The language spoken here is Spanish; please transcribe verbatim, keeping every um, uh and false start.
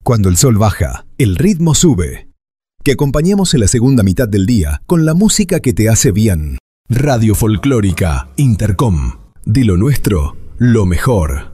Cuando el sol baja, el ritmo sube. Que acompañemos en la segunda mitad del día con la música que te hace bien. Radio Folclórica Intercom. De lo nuestro, lo mejor.